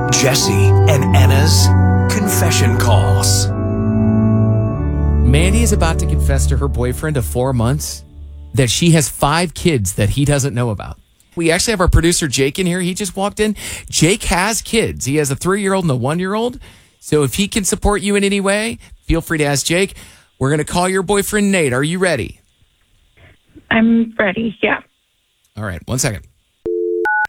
Jesse and Anna's confession calls. Mandy is about to confess to her boyfriend of 4 months that she has 5 kids that he doesn't know about. We actually have our producer Jake in here. He just walked in. Jake has kids. He has a 3-year-old and a 1-year-old. So if he can support you in any way, feel free to ask Jake. We're going to call your boyfriend Nate. Are you ready? I'm ready, yeah. All right, 1 second.